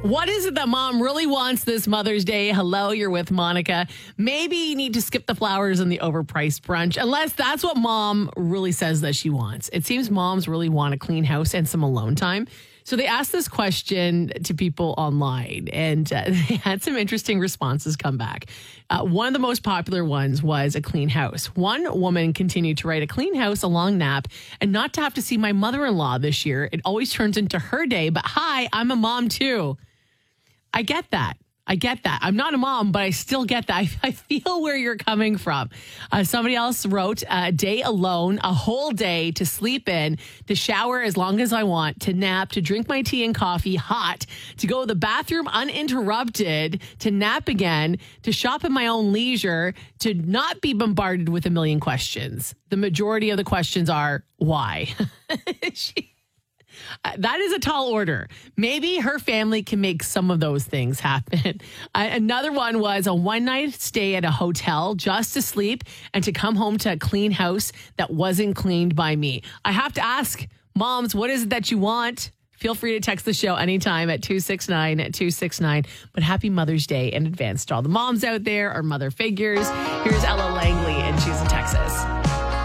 What is it that mom really wants this Mother's Day? Hello, you're with Monica. Maybe you need to skip the flowers and the overpriced brunch, unless that's what mom really says that she wants. It seems moms really want a clean house and some alone time. So they asked this question to people online, and they had some interesting responses come back. One of the most popular ones was a clean house. One woman continued to write, a clean house, a long nap, and not to have to see my mother-in-law this year. It always turns into her day, but hi, I'm a mom too. I get that. I'm not a mom, but I still get that. I feel where you're coming from. Somebody else wrote, a day alone, a whole day to sleep in, to shower as long as I want, to nap, to drink my tea and coffee hot, to go to the bathroom uninterrupted, to nap again, to shop at my own leisure, to not be bombarded with a million questions. The majority of the questions are, why? That is a tall order. Maybe her family can make some of those things happen. Another one was a one-night stay at a hotel just to sleep and to come home to a clean house that wasn't cleaned by me. I have to ask, moms, what is it that you want? Feel free to text the show anytime at 269-269. But happy Mother's Day in advance to all the moms out there or mother figures. Here's Ella Langley, and she's in Texas.